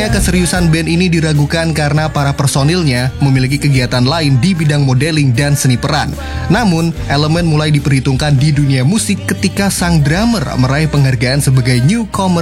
keseriusan band ini diragukan karena para personilnya memiliki kegiatan lain di bidang modeling dan seni peran. Namun, elemen mulai diperhitungkan di dunia musik ketika sang drummer meraih penghargaan sebagai Newcomer